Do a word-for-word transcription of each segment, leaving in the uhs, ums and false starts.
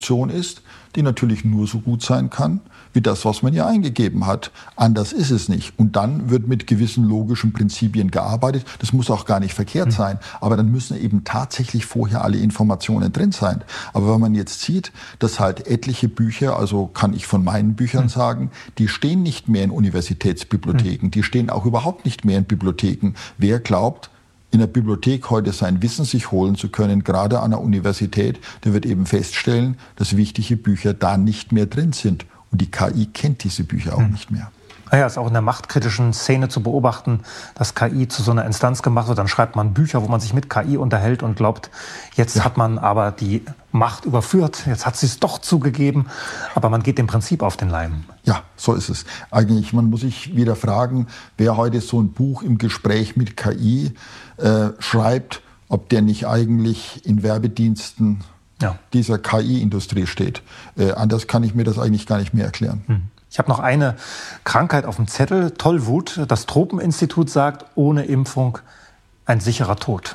ist, die natürlich nur so gut sein kann, wie das, was man hier eingegeben hat. Anders ist es nicht. Und dann wird mit gewissen logischen Prinzipien gearbeitet. Das muss auch gar nicht verkehrt mhm. sein. Aber dann müssen eben tatsächlich vorher alle Informationen drin sein. Aber wenn man jetzt sieht, dass halt etliche Bücher, also kann ich von meinen Büchern mhm. sagen, die stehen nicht mehr in Universitätsbibliotheken. Mhm. Die stehen auch überhaupt nicht mehr in Bibliotheken. Wer glaubt, in der Bibliothek heute sein Wissen sich holen zu können, gerade an der Universität, der wird eben feststellen, dass wichtige Bücher da nicht mehr drin sind. Und die K I kennt diese Bücher auch hm. nicht mehr. Naja, ist auch in der machtkritischen Szene zu beobachten, dass K I zu so einer Instanz gemacht wird. Dann schreibt man Bücher, wo man sich mit K I unterhält und glaubt, jetzt ja. hat man aber die Macht überführt, jetzt hat sie es doch zugegeben. Aber man geht dem Prinzip auf den Leim. Ja, so ist es. Eigentlich, man muss sich wieder fragen, wer heute so ein Buch im Gespräch mit K I äh, schreibt, ob der nicht eigentlich in Werbediensten ja. dieser K I-Industrie steht. Äh, anders kann ich mir das eigentlich gar nicht mehr erklären. Hm. Ich habe noch eine Krankheit auf dem Zettel, Tollwut. Das Tropeninstitut sagt, ohne Impfung ein sicherer Tod.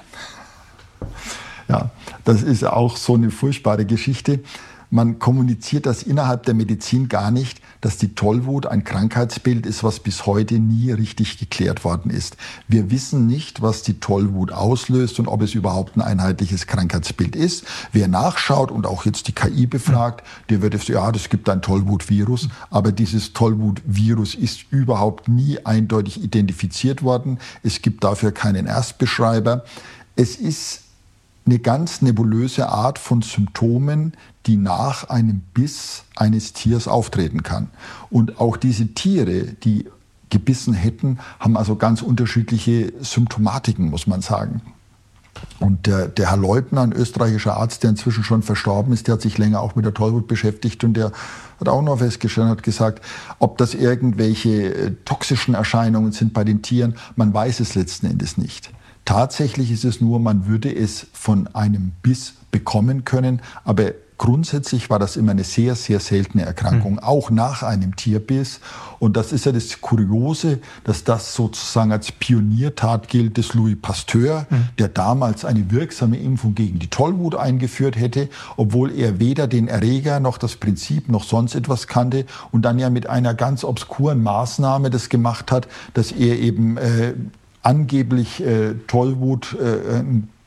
Ja, das ist auch so eine furchtbare Geschichte. Man kommuniziert das innerhalb der Medizin gar nicht, dass die Tollwut ein Krankheitsbild ist, was bis heute nie richtig geklärt worden ist. Wir wissen nicht, was die Tollwut auslöst und ob es überhaupt ein einheitliches Krankheitsbild ist. Wer nachschaut und auch jetzt die K I befragt, der wird es, ja, das gibt ein Tollwut-Virus, aber dieses Tollwut-Virus ist überhaupt nie eindeutig identifiziert worden. Es gibt dafür keinen Erstbeschreiber. Es ist eine ganz nebulöse Art von Symptomen, die nach einem Biss eines Tiers auftreten kann. Und auch diese Tiere, die gebissen hätten, haben also ganz unterschiedliche Symptomatiken, muss man sagen. Und der, der Herr Leubner, ein österreichischer Arzt, der inzwischen schon verstorben ist, der hat sich länger auch mit der Tollwut beschäftigt und der hat auch noch festgestellt, hat gesagt, ob das irgendwelche äh, toxischen Erscheinungen sind bei den Tieren, man weiß es letzten Endes nicht. Tatsächlich ist es nur, man würde es von einem Biss bekommen können, aber grundsätzlich war das immer eine sehr, sehr seltene Erkrankung, mhm. auch nach einem Tierbiss. Und das ist ja das Kuriose, dass das sozusagen als Pioniertat gilt des Louis Pasteur, mhm. der damals eine wirksame Impfung gegen die Tollwut eingeführt hätte, obwohl er weder den Erreger noch das Prinzip noch sonst etwas kannte und dann ja mit einer ganz obskuren Maßnahme das gemacht hat, dass er eben äh, angeblich äh, Tollwut, äh,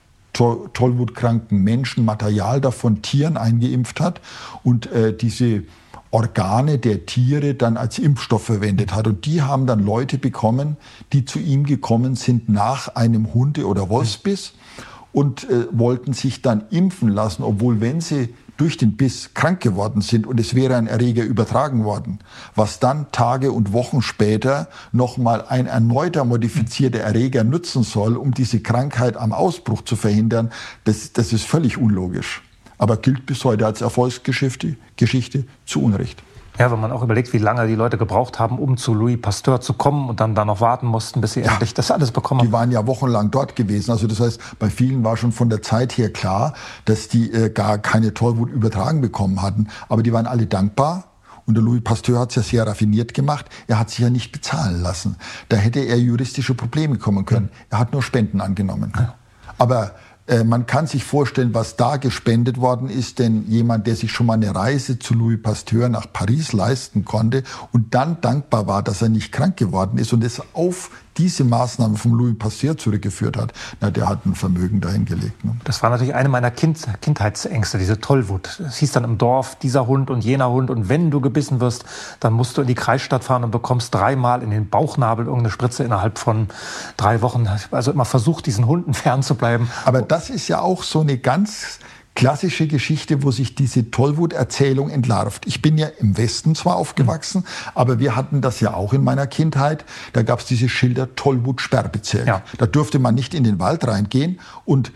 to- tollwutkranken Menschen Material davon Tieren eingeimpft hat und äh, diese Organe der Tiere dann als Impfstoff verwendet hat. Und die haben dann Leute bekommen, die zu ihm gekommen sind nach einem Hunde- oder Wolfsbiss und äh, wollten sich dann impfen lassen, obwohl wenn sie durch den Biss krank geworden sind und es wäre ein Erreger übertragen worden, was dann Tage und Wochen später nochmal ein erneuter modifizierter Erreger nutzen soll, um diese Krankheit am Ausbruch zu verhindern, das, das ist völlig unlogisch. Aber gilt bis heute als Erfolgsgeschichte Geschichte zu Unrecht. Ja, wenn man auch überlegt, wie lange die Leute gebraucht haben, um zu Louis Pasteur zu kommen und dann da noch warten mussten, bis sie ja, endlich das alles bekommen haben. Die waren ja wochenlang dort gewesen. Also das heißt, bei vielen war schon von der Zeit her klar, dass die äh, gar keine Tollwut übertragen bekommen hatten. Aber die waren alle dankbar. Und der Louis Pasteur hat es ja sehr raffiniert gemacht. Er hat sich ja nicht bezahlen lassen. Da hätte er juristische Probleme kommen können. Mhm. Er hat nur Spenden angenommen. Ja. Aber man kann sich vorstellen, was da gespendet worden ist, denn jemand, der sich schon mal eine Reise zu Louis Pasteur nach Paris leisten konnte und dann dankbar war, dass er nicht krank geworden ist und es auf diese Maßnahme vom Louis Pasteur zurückgeführt hat, na, der hat ein Vermögen dahingelegt. Ne? Das war natürlich eine meiner kind, Kindheitsängste, diese Tollwut. Es hieß dann im Dorf, dieser Hund und jener Hund und wenn du gebissen wirst, dann musst du in die Kreisstadt fahren und bekommst dreimal in den Bauchnabel irgendeine Spritze innerhalb von drei Wochen. Also immer versucht, diesen Hunden fernzubleiben. Aber das ist ja auch so eine ganz klassische Geschichte, wo sich diese Tollwut-Erzählung entlarvt. Ich bin ja im Westen zwar aufgewachsen, mhm. aber wir hatten das ja auch in meiner Kindheit. Da gab es diese Schilder Tollwut-Sperrbezirk. Ja. Da durfte man nicht in den Wald reingehen. Und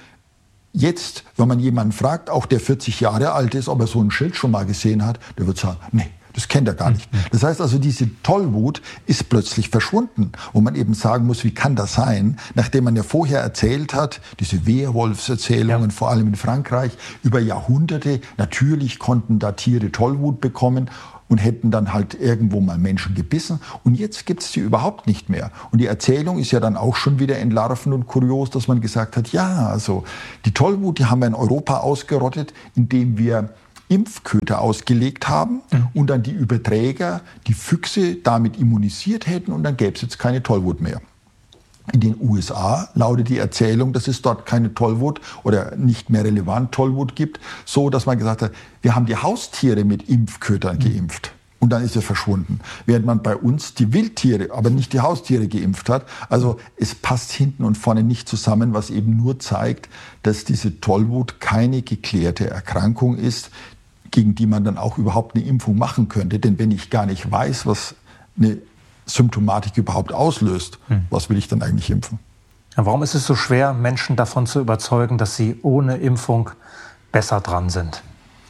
jetzt, wenn man jemanden fragt, auch der vierzig Jahre alt ist, ob er so ein Schild schon mal gesehen hat, der wird sagen, nee. Das kennt er gar nicht. Das heißt also, diese Tollwut ist plötzlich verschwunden, wo man eben sagen muss, wie kann das sein, nachdem man ja vorher erzählt hat, diese Werwolfserzählungen, ja. vor allem in Frankreich, über Jahrhunderte, natürlich konnten da Tiere Tollwut bekommen und hätten dann halt irgendwo mal Menschen gebissen. Und jetzt gibt es die überhaupt nicht mehr. Und die Erzählung ist ja dann auch schon wieder entlarvend und kurios, dass man gesagt hat, ja, also die Tollwut, die haben wir in Europa ausgerottet, indem wir Impfköter ausgelegt haben mhm. und dann die Überträger, die Füchse, damit immunisiert hätten und dann gäbe es jetzt keine Tollwut mehr. In den U S A lautet die Erzählung, dass es dort keine Tollwut oder nicht mehr relevant Tollwut gibt, so dass man gesagt hat, wir haben die Haustiere mit Impfkötern geimpft. Und dann ist er verschwunden. Während man bei uns die Wildtiere, aber nicht die Haustiere geimpft hat. Also es passt hinten und vorne nicht zusammen, was eben nur zeigt, dass diese Tollwut keine geklärte Erkrankung ist, gegen die man dann auch überhaupt eine Impfung machen könnte. Denn wenn ich gar nicht weiß, was eine Symptomatik überhaupt auslöst, hm. was will ich dann eigentlich impfen? Ja, warum ist es so schwer, Menschen davon zu überzeugen, dass sie ohne Impfung besser dran sind?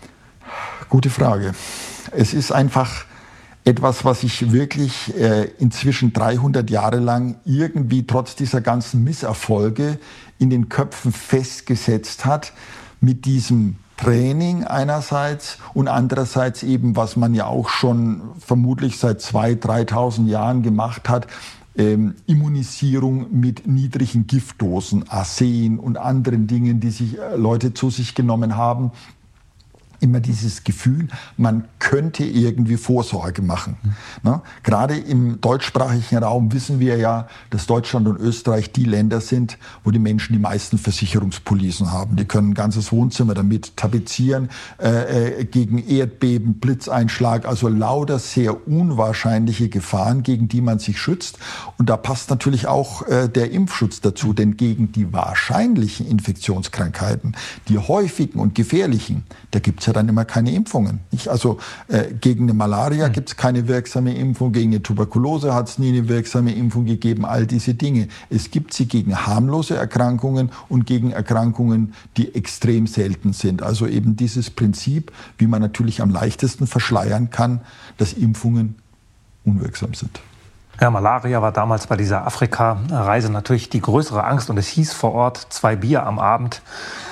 Gute Frage. Es ist einfach etwas, was sich wirklich äh, inzwischen dreihundert Jahre lang irgendwie trotz dieser ganzen Misserfolge in den Köpfen festgesetzt hat, mit diesem Training einerseits und andererseits eben, was man ja auch schon vermutlich seit zweitausend, dreitausend Jahren gemacht hat, ähm, Immunisierung mit niedrigen Giftdosen, Arsen und anderen Dingen, die sich äh, Leute zu sich genommen haben. Immer dieses Gefühl, man könnte irgendwie Vorsorge machen. Mhm. Ne? Gerade im deutschsprachigen Raum wissen wir ja, dass Deutschland und Österreich die Länder sind, wo die Menschen die meisten Versicherungspolicen haben. Die können ein ganzes Wohnzimmer damit tapezieren, äh, äh, gegen Erdbeben, Blitzeinschlag, also lauter sehr unwahrscheinliche Gefahren, gegen die man sich schützt. Und da passt natürlich auch äh, der Impfschutz dazu, denn gegen die wahrscheinlichen Infektionskrankheiten, die häufigen und gefährlichen, da gibt es ja dann immer keine Impfungen. Nicht? Also äh, gegen eine Malaria gibt es keine wirksame Impfung, gegen eine Tuberkulose hat es nie eine wirksame Impfung gegeben, all diese Dinge. Es gibt sie gegen harmlose Erkrankungen und gegen Erkrankungen, die extrem selten sind. Also eben dieses Prinzip, wie man natürlich am leichtesten verschleiern kann, dass Impfungen unwirksam sind. Ja, Malaria war damals bei dieser Afrika-Reise natürlich die größere Angst und es hieß vor Ort, zwei Bier am Abend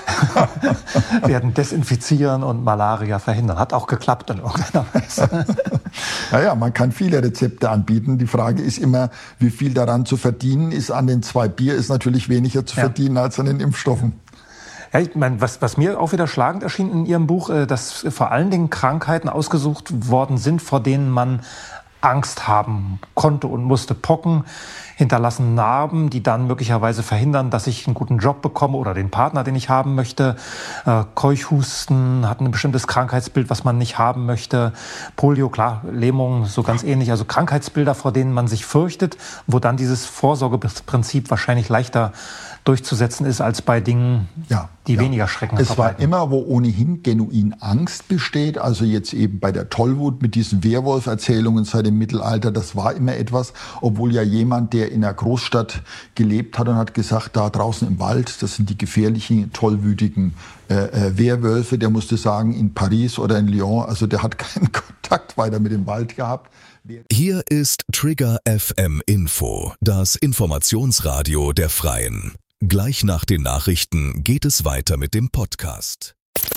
werden desinfizieren und Malaria verhindern. Hat auch geklappt in irgendeiner Weise. Naja, man kann viele Rezepte anbieten. Die Frage ist immer, wie viel daran zu verdienen ist. An den zwei Bier ist natürlich weniger zu ja. verdienen als an den Impfstoffen. Ja, ich meine, was, was mir auch wieder schlagend erschien in Ihrem Buch, dass vor allen Dingen Krankheiten ausgesucht worden sind, vor denen man Angst haben konnte und musste. Pocken hinterlassen Narben, die dann möglicherweise verhindern, dass ich einen guten Job bekomme oder den Partner, den ich haben möchte. Äh, Keuchhusten hat ein bestimmtes Krankheitsbild, was man nicht haben möchte. Polio, klar, Lähmung, so ganz ähnlich. Also Krankheitsbilder, vor denen man sich fürchtet, wo dann dieses Vorsorgeprinzip wahrscheinlich leichter durchzusetzen ist als bei Dingen, ja, die ja. weniger Schrecken Es verbreiten. War immer, wo ohnehin genuin Angst besteht, also jetzt eben bei der Tollwut mit diesen Werwolf-Erzählungen seit dem Mittelalter, das war immer etwas, obwohl ja jemand, der in einer Großstadt gelebt hat und hat gesagt, da draußen im Wald, das sind die gefährlichen, tollwütigen äh, äh, Werwölfe, der musste sagen, in Paris oder in Lyon, also der hat keinen Kontakt weiter mit dem Wald gehabt. Hier ist Trigger F M Info, das Informationsradio der Freien. Gleich nach den Nachrichten geht es weiter mit dem Podcast.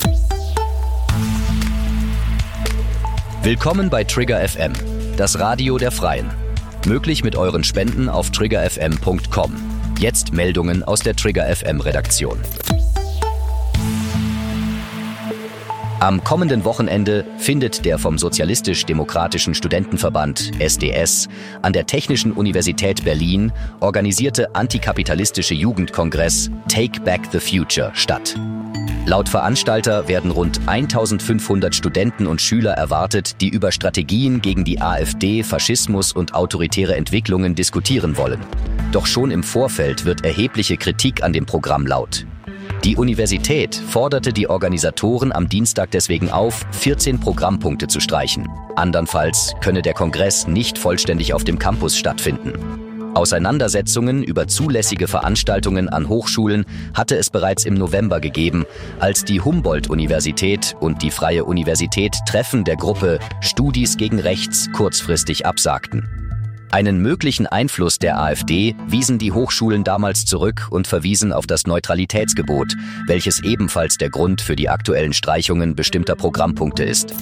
Willkommen bei Trigger F M, das Radio der Freien. Möglich mit euren Spenden auf trigger f m punkt com. Jetzt Meldungen aus der Trigger F M Redaktion. Am kommenden Wochenende findet der vom Sozialistisch-Demokratischen Studentenverband S D S an der Technischen Universität Berlin organisierte antikapitalistische Jugendkongress Take Back the Future statt. Laut Veranstalter werden rund eintausendfünfhundert Studenten und Schüler erwartet, die über Strategien gegen die AfD, Faschismus und autoritäre Entwicklungen diskutieren wollen. Doch schon im Vorfeld wird erhebliche Kritik an dem Programm laut. Die Universität forderte die Organisatoren am Dienstag deswegen auf, vierzehn Programmpunkte zu streichen. Andernfalls könne der Kongress nicht vollständig auf dem Campus stattfinden. Auseinandersetzungen über zulässige Veranstaltungen an Hochschulen hatte es bereits im November gegeben, als die Humboldt-Universität und die Freie Universität Treffen der Gruppe Studis gegen Rechts kurzfristig absagten. Einen möglichen Einfluss der AfD wiesen die Hochschulen damals zurück und verwiesen auf das Neutralitätsgebot, welches ebenfalls der Grund für die aktuellen Streichungen bestimmter Programmpunkte ist.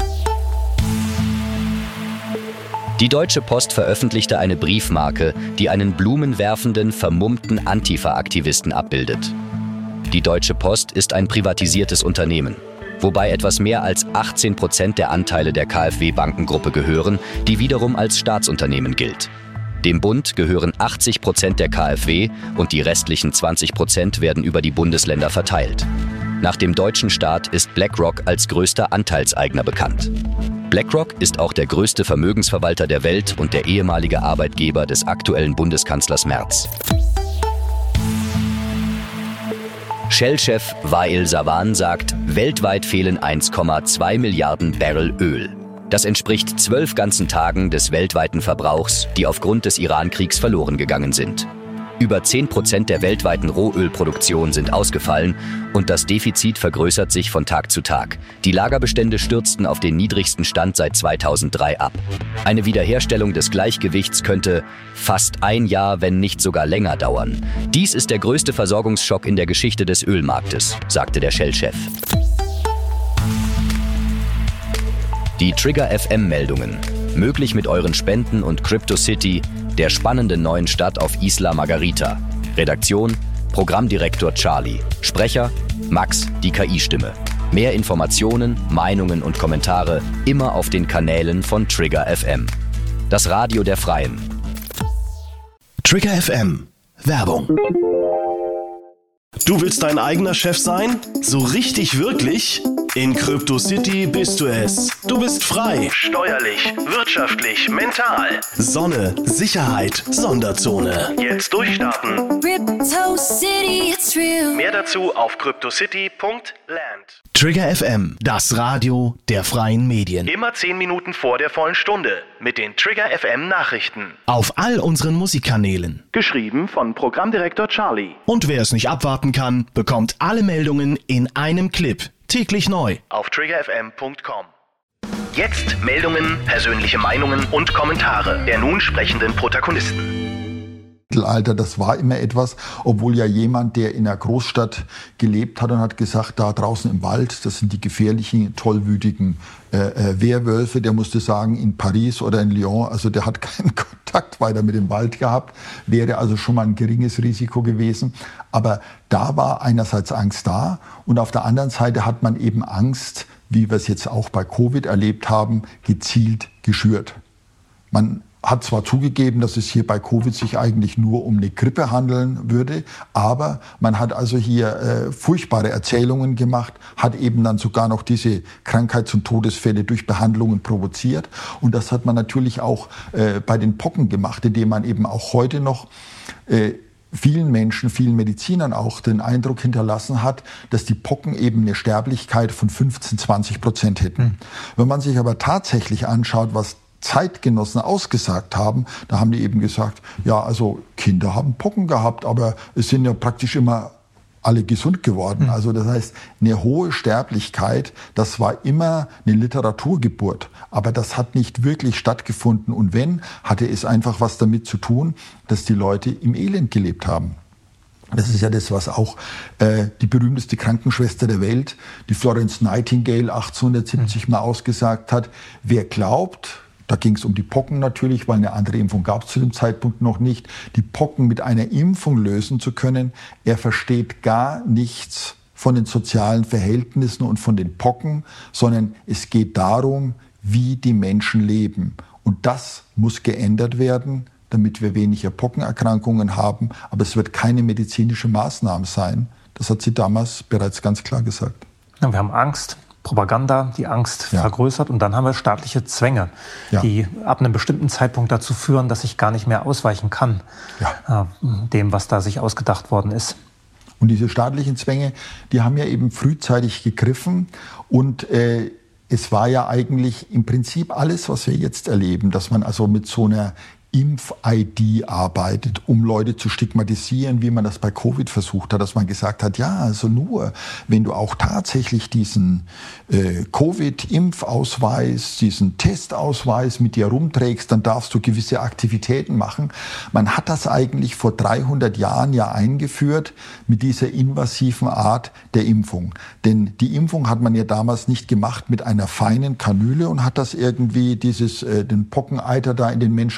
Die Deutsche Post veröffentlichte eine Briefmarke, die einen blumenwerfenden, vermummten Antifa-Aktivisten abbildet. Die Deutsche Post ist ein privatisiertes Unternehmen. wobei etwas mehr als achtzehn Prozent der Anteile der KfW-Bankengruppe gehören, die wiederum als Staatsunternehmen gilt. Dem Bund gehören achtzig Prozent der KfW und die restlichen zwanzig Prozent werden über die Bundesländer verteilt. Nach dem deutschen Staat ist BlackRock als größter Anteilseigner bekannt. BlackRock ist auch der größte Vermögensverwalter der Welt und der ehemalige Arbeitgeber des aktuellen Bundeskanzlers Merz. Shell-Chef Wael Sawan sagt, weltweit fehlen eins Komma zwei Milliarden Barrel Öl. Das entspricht zwölf ganzen Tagen des weltweiten Verbrauchs, die aufgrund des Iran-Kriegs verloren gegangen sind. Über zehn Prozent der weltweiten Rohölproduktion sind ausgefallen und das Defizit vergrößert sich von Tag zu Tag. Die Lagerbestände stürzten auf den niedrigsten Stand seit zweitausenddrei ab. Eine Wiederherstellung des Gleichgewichts könnte fast ein Jahr, wenn nicht sogar länger dauern. Dies ist der größte Versorgungsschock in der Geschichte des Ölmarktes, sagte der Shell-Chef. Die Trigger F M-Meldungen. Möglich mit euren Spenden und CryptoCity, der spannenden neuen Stadt auf Isla Margarita. Redaktion, Programmdirektor Charlie. Sprecher, Max, die K I-Stimme. Mehr Informationen, Meinungen und Kommentare immer auf den Kanälen von Trigger F M. Das Radio der Freien. Trigger F M. Werbung. Du willst dein eigener Chef sein? So richtig wirklich? In CryptoCity bist du es. Du bist frei. Steuerlich, wirtschaftlich, mental. Sonne, Sicherheit, Sonderzone. Jetzt durchstarten. CryptoCity, it's real. Mehr dazu auf cryptocity punkt land. Trigger F M, das Radio der freien Medien. Immer zehn Minuten vor der vollen Stunde mit den Trigger F M Nachrichten. Auf all unseren Musikkanälen. Geschrieben von Programmdirektor Charlie. Und wer es nicht abwarten kann, bekommt alle Meldungen in einem Clip. Täglich neu. Auf trigger f m punkt com. Jetzt Meldungen, persönliche Meinungen und Kommentare der nun sprechenden Protagonisten. Mittelalter, das war immer etwas, obwohl ja jemand, der in einer Großstadt gelebt hat und hat gesagt, da draußen im Wald, das sind die gefährlichen, tollwütigen äh, äh, Werwölfe, der musste sagen, in Paris oder in Lyon, also der hat keinen Kontakt weiter mit dem Wald gehabt, wäre also schon mal ein geringes Risiko gewesen. Aber da war einerseits Angst da und auf der anderen Seite hat man eben Angst, wie wir es jetzt auch bei Covid erlebt haben, gezielt geschürt. Man hat zwar zugegeben, dass es hier bei Covid sich eigentlich nur um eine Grippe handeln würde, aber man hat also hier äh, furchtbare Erzählungen gemacht, hat eben dann sogar noch diese Krankheits- und Todesfälle durch Behandlungen provoziert. Und das hat man natürlich auch äh, bei den Pocken gemacht, indem man eben auch heute noch äh, vielen Menschen, vielen Medizinern auch den Eindruck hinterlassen hat, dass die Pocken eben eine Sterblichkeit von fünfzehn, zwanzig Prozent hätten. Mhm. Wenn man sich aber tatsächlich anschaut, was Zeitgenossen ausgesagt haben, da haben die eben gesagt, ja, also Kinder haben Pocken gehabt, aber es sind ja praktisch immer alle gesund geworden. Also das heißt, eine hohe Sterblichkeit, das war immer eine Literaturgeburt, aber das hat nicht wirklich stattgefunden. Und wenn, hatte es einfach was damit zu tun, dass die Leute im Elend gelebt haben. Das ist ja das, was auch äh, die berühmteste Krankenschwester der Welt, die Florence Nightingale, achtzehnhundertsiebzig mal ausgesagt hat, wer glaubt, da ging es um die Pocken natürlich, weil eine andere Impfung gab es zu dem Zeitpunkt noch nicht, die Pocken mit einer Impfung lösen zu können. Er versteht gar nichts von den sozialen Verhältnissen und von den Pocken, sondern es geht darum, wie die Menschen leben. Und das muss geändert werden, damit wir weniger Pockenerkrankungen haben. Aber es wird keine medizinische Maßnahme sein. Das hat sie damals bereits ganz klar gesagt. Ja, wir haben Angst. Propaganda, die Angst ja. vergrößert und dann haben wir staatliche Zwänge, ja. die ab einem bestimmten Zeitpunkt dazu führen, dass ich gar nicht mehr ausweichen kann, ja. äh, dem, was da sich ausgedacht worden ist. Und diese staatlichen Zwänge, die haben ja eben frühzeitig gegriffen und äh, es war ja eigentlich im Prinzip alles, was wir jetzt erleben, dass man also mit so einer Impf-I D arbeitet, um Leute zu stigmatisieren, wie man das bei Covid versucht hat, dass man gesagt hat, ja, also nur, wenn du auch tatsächlich diesen äh, Covid-Impfausweis, diesen Testausweis mit dir rumträgst, dann darfst du gewisse Aktivitäten machen. Man hat das eigentlich vor dreihundert Jahren ja eingeführt mit dieser invasiven Art der Impfung. Denn die Impfung hat man ja damals nicht gemacht mit einer feinen Kanüle und hat das irgendwie dieses, äh, den Pockeneiter da in den Menschen reingeschrieben,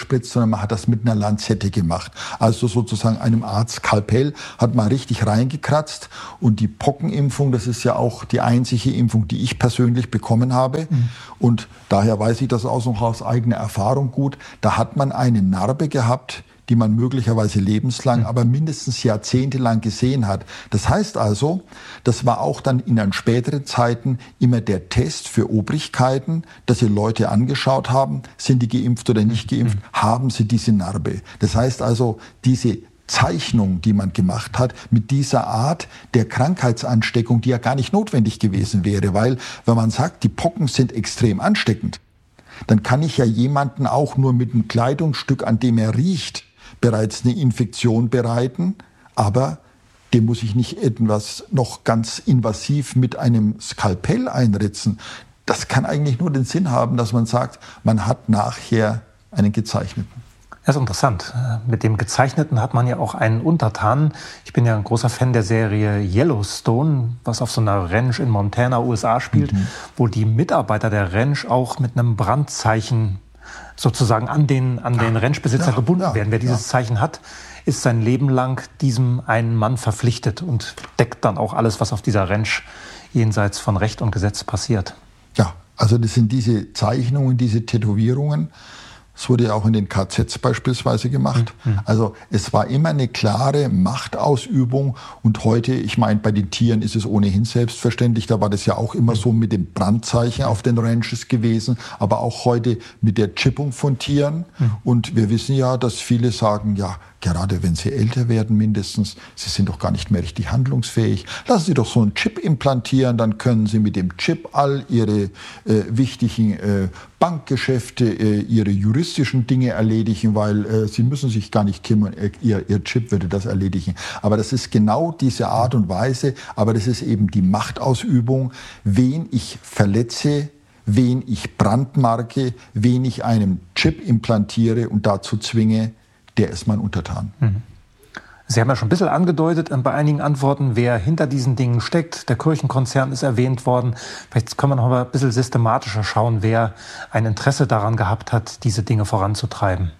gespritzt, sondern man hat das mit einer Lanzette gemacht. Also sozusagen einem Art Skalpell hat man richtig reingekratzt. Und die Pockenimpfung, das ist ja auch die einzige Impfung, die ich persönlich bekommen habe. Mhm. Und daher weiß ich das auch noch aus eigener Erfahrung gut. Da hat man eine Narbe gehabt, die man möglicherweise lebenslang, aber mindestens jahrzehntelang gesehen hat. Das heißt also, das war auch dann in den späteren Zeiten immer der Test für Obrigkeiten, dass sie Leute angeschaut haben, sind die geimpft oder nicht geimpft, haben sie diese Narbe. Das heißt also, diese Zeichnung, die man gemacht hat, mit dieser Art der Krankheitsansteckung, die ja gar nicht notwendig gewesen wäre, weil wenn man sagt, die Pocken sind extrem ansteckend, dann kann ich ja jemanden auch nur mit einem Kleidungsstück, an dem er riecht, bereits eine Infektion bereiten, aber dem muss ich nicht etwas noch ganz invasiv mit einem Skalpell einritzen. Das kann eigentlich nur den Sinn haben, dass man sagt, man hat nachher einen Gezeichneten. Das ist interessant. Mit dem Gezeichneten hat man ja auch einen Untertanen. Ich bin ja ein großer Fan der Serie Yellowstone, was auf so einer Ranch in Montana, U S A spielt, mhm. wo die Mitarbeiter der Ranch auch mit einem Brandzeichen sozusagen an den, an den Ranchbesitzer ja, gebunden ja, werden. Wer dieses ja. Zeichen hat, ist sein Leben lang diesem einen Mann verpflichtet und deckt dann auch alles, was auf dieser Ranch jenseits von Recht und Gesetz passiert. Ja, also das sind diese Zeichnungen, diese Tätowierungen. Es wurde ja auch in den K Zs beispielsweise gemacht. Mhm. Also es war immer eine klare Machtausübung. Und heute, ich meine, bei den Tieren ist es ohnehin selbstverständlich. Da war das ja auch immer so mit dem Brandzeichen auf den Ranches gewesen. Aber auch heute mit der Chippung von Tieren. Mhm. Und wir wissen ja, dass viele sagen, ja, gerade wenn sie älter werden mindestens, sie sind doch gar nicht mehr richtig handlungsfähig. Lassen Sie doch so einen Chip implantieren, dann können Sie mit dem Chip all Ihre äh, wichtigen äh, Bankgeschäfte, äh, Ihre juristischen Dinge erledigen, weil äh, Sie müssen sich gar nicht kümmern, Ihr, Ihr Chip würde das erledigen. Aber das ist genau diese Art und Weise, aber das ist eben die Machtausübung, wen ich verletze, wen ich brandmarke, wen ich einem Chip implantiere und dazu zwinge, der ist mein Untertan. Sie haben ja schon ein bisschen angedeutet bei einigen Antworten, wer hinter diesen Dingen steckt. Der Kirchenkonzern ist erwähnt worden. Vielleicht können wir noch mal ein bisschen systematischer schauen, wer ein Interesse daran gehabt hat, diese Dinge voranzutreiben.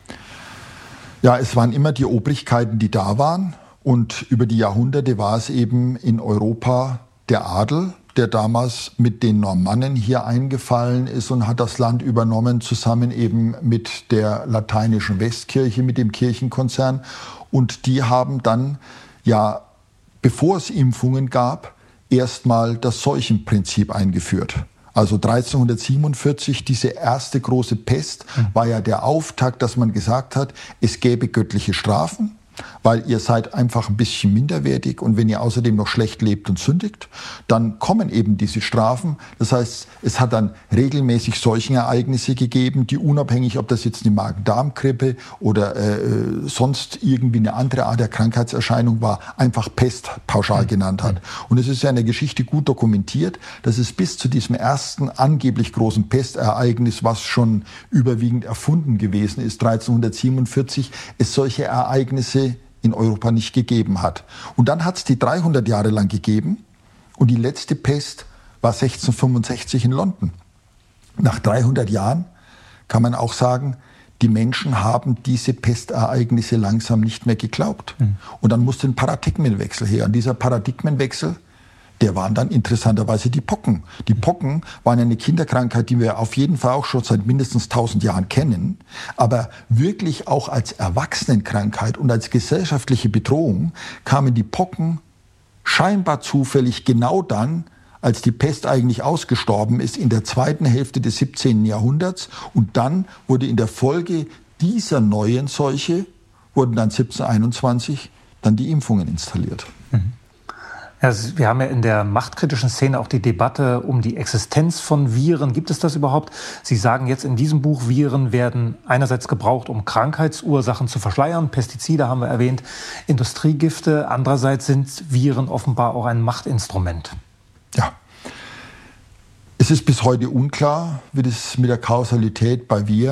Ja, es waren immer die Obrigkeiten, die da waren. Und über die Jahrhunderte war es eben in Europa der Adel, der damals mit den Normannen hier eingefallen ist und hat das Land übernommen, zusammen eben mit der lateinischen Westkirche, mit dem Kirchenkonzern. Und die haben dann, ja, bevor es Impfungen gab, erstmal das Seuchenprinzip eingeführt. Also dreizehnhundertsiebenundvierzig, diese erste große Pest, war ja der Auftakt, dass man gesagt hat, es gäbe göttliche Strafen, weil ihr seid einfach ein bisschen minderwertig und wenn ihr außerdem noch schlecht lebt und sündigt, dann kommen eben diese Strafen. Das heißt, es hat dann regelmäßig Seuchenereignisse gegeben, die unabhängig, ob das jetzt eine Magen-Darm-Grippe oder äh, sonst irgendwie eine andere Art der Krankheitserscheinung war, einfach Pest pauschal genannt hat. Und es ist ja in der Geschichte gut dokumentiert, dass es bis zu diesem ersten angeblich großen Pestereignis, was schon überwiegend erfunden gewesen ist, dreizehnhundertsiebenundvierzig, es solche Ereignisse in Europa nicht gegeben hat. Und dann hat es die dreihundert Jahre lang gegeben und die letzte Pest war sechzehnhundertfünfundsechzig in London. Nach dreihundert Jahren kann man auch sagen, die Menschen haben diese Pestereignisse langsam nicht mehr geglaubt. Mhm. Und dann musste ein Paradigmenwechsel her. Und dieser Paradigmenwechsel, der waren dann interessanterweise die Pocken. Die Pocken waren eine Kinderkrankheit, die wir auf jeden Fall auch schon seit mindestens tausend Jahren kennen, aber wirklich auch als Erwachsenenkrankheit und als gesellschaftliche Bedrohung kamen die Pocken scheinbar zufällig genau dann, als die Pest eigentlich ausgestorben ist, in der zweiten Hälfte des siebzehnten Jahrhunderts. Und dann wurde in der Folge dieser neuen Seuche, wurden dann siebzehnhunderteinundzwanzig dann die Impfungen installiert. Mhm. Ja, wir haben ja in der machtkritischen Szene auch die Debatte um die Existenz von Viren. Gibt es das überhaupt? Sie sagen jetzt in diesem Buch, Viren werden einerseits gebraucht, um Krankheitsursachen zu verschleiern. Pestizide haben wir erwähnt, Industriegifte. Andererseits sind Viren offenbar auch ein Machtinstrument. Ja. Es ist bis heute unklar, wie das mit der Kausalität bei Viren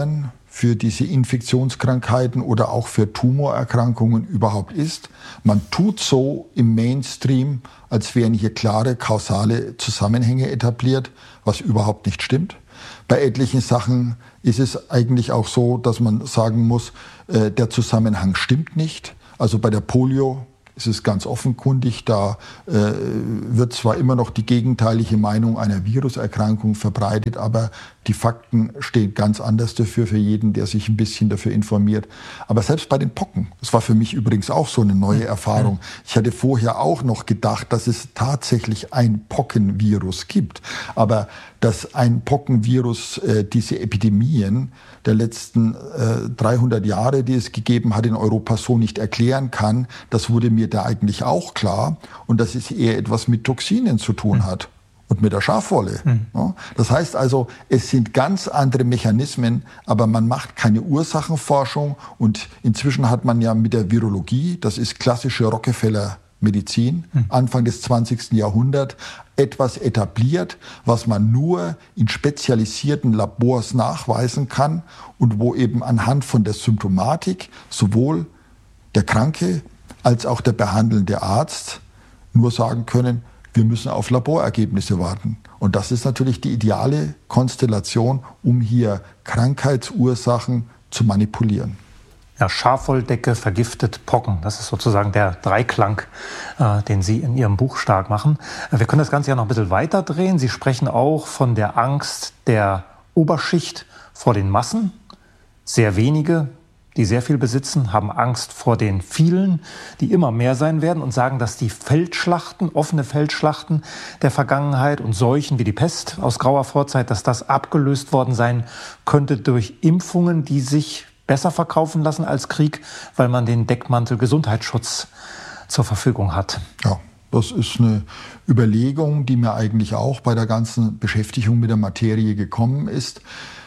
für diese Infektionskrankheiten oder auch für Tumorerkrankungen überhaupt ist. Man tut so im Mainstream, als wären hier klare kausale Zusammenhänge etabliert, was überhaupt nicht stimmt. Bei etlichen Sachen ist es eigentlich auch so, dass man sagen muss, äh, der Zusammenhang stimmt nicht. Also bei der Polio ist es ganz offenkundig, da äh, wird zwar immer noch die gegenteilige Meinung einer Viruserkrankung verbreitet, aber die Fakten stehen ganz anders dafür, für jeden, der sich ein bisschen dafür informiert. Aber selbst bei den Pocken, das war für mich übrigens auch so eine neue Erfahrung. Ich hatte vorher auch noch gedacht, dass es tatsächlich ein Pockenvirus gibt. Aber dass ein Pockenvirus äh, diese Epidemien der letzten äh, dreihundert Jahre, die es gegeben hat, in Europa so nicht erklären kann, das wurde mir da eigentlich auch klar. Und dass es eher etwas mit Toxinen zu tun hat. Und mit der Schafwolle. Mhm. Ja, das heißt also, es sind ganz andere Mechanismen, aber man macht keine Ursachenforschung. Und inzwischen hat man ja mit der Virologie, das ist klassische Rockefeller-Medizin, mhm. Anfang des zwanzigsten Jahrhunderts, etwas etabliert, was man nur in spezialisierten Labors nachweisen kann und wo eben anhand von der Symptomatik sowohl der Kranke als auch der behandelnde Arzt nur sagen können, wir müssen auf Laborergebnisse warten. Und das ist natürlich die ideale Konstellation, um hier Krankheitsursachen zu manipulieren. Ja, Schafwolldecke vergiftet Pocken. Das ist sozusagen der Dreiklang, äh, den Sie in Ihrem Buch stark machen. Wir können das Ganze ja noch ein bisschen weiter drehen. Sie sprechen auch von der Angst der Oberschicht vor den Massen. Sehr wenige, die sehr viel besitzen, haben Angst vor den vielen, die immer mehr sein werden und sagen, dass die Feldschlachten, offene Feldschlachten der Vergangenheit und Seuchen wie die Pest aus grauer Vorzeit, dass das abgelöst worden sein könnte durch Impfungen, die sich besser verkaufen lassen als Krieg, weil man den Deckmantel Gesundheitsschutz zur Verfügung hat. Ja, das ist eine Überlegung, die mir eigentlich auch bei der ganzen Beschäftigung mit der Materie gekommen ist.